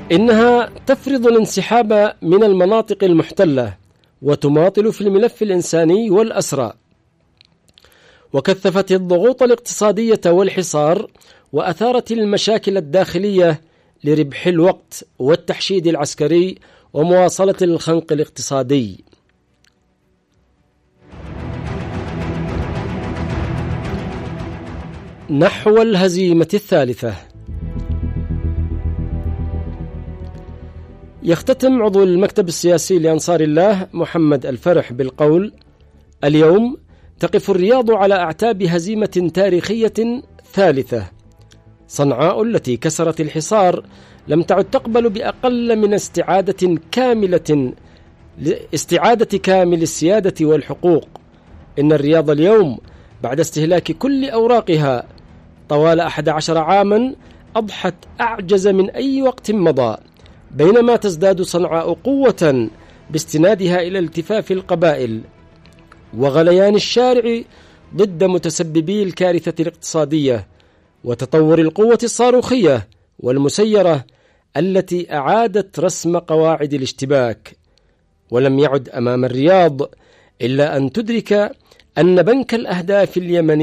إنها تفرض الانسحاب من المناطق المحتلة وتماطل في الملف الإنساني والأسرى، وكثفت الضغوط الاقتصادية والحصار، وأثارت المشاكل الداخلية لربح الوقت والتحشيد العسكري ومواصلة الخنق الاقتصادي. نحو الهزيمة الثالثة. يختتم عضو المكتب السياسي لأنصار الله محمد الفرح بالقول: اليوم تقف الرياض على أعتاب هزيمة تاريخية ثالثة. صنعاء التي كسرت الحصار لم تعد تقبل بأقل من استعادة كامل السيادة والحقوق. إن الرياض اليوم بعد استهلاك كل أوراقها طوال 11 عاما أضحت أعجز من أي وقت مضى، بينما تزداد صنعاء قوة باستنادها إلى التفاف القبائل وغليان الشارع ضد متسببي الكارثة الاقتصادية وتطور القوة الصاروخية والمسيرة التي أعادت رسم قواعد الاشتباك. ولم يعد أمام الرياض إلا أن تدرك أن بنك الأهداف اليمني